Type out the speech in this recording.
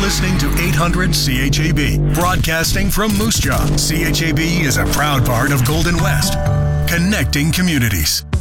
listening to 800 CHAB, broadcasting from Moose Jaw. CHAB is a proud part of Golden West, connecting communities.